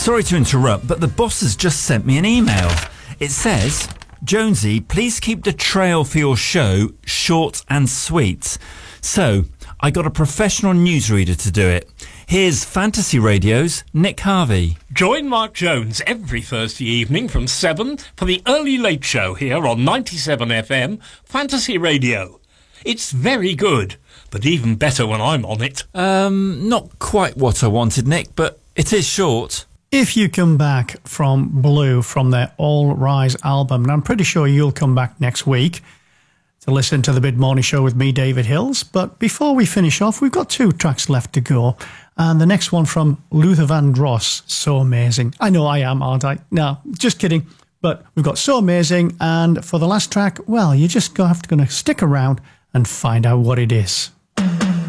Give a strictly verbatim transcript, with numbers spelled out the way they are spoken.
Sorry to interrupt, but the boss has just sent me an email. It says, Jonesy, please keep the trail for your show short and sweet. So, I got a professional newsreader to do it. Here's Fantasy Radio's Nick Harvey. Join Mark Jones every Thursday evening from seven for the Early Late Show here on ninety-seven F M, Fantasy Radio. It's very good, but even better when I'm on it. Um, not quite what I wanted, Nick, but it is short. If you come back from Blue from their All Rise album, and I'm pretty sure you'll come back next week to listen to the Mid Morning Show with me, David Hills. But before we finish off, we've got two tracks left to go. And the next one from Luther Vandross, So Amazing. I know I am, aren't I? No, just kidding. But we've got So Amazing. And for the last track, well, you're just have to, going to stick around and find out what it is.